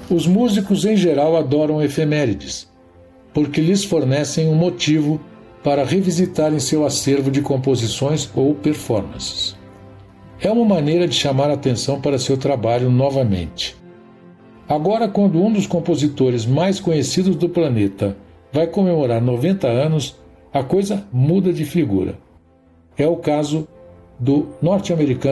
Os músicos em geral adoram efemérides, porque lhes fornecem um motivo para revisitarem seu acervo de composições ou performances. É uma maneira de chamar a atenção para seu trabalho novamente. Agora, quando um dos compositores mais conhecidos do planeta vai comemorar 90 anos, a coisa muda de figura. É o caso do norte-americano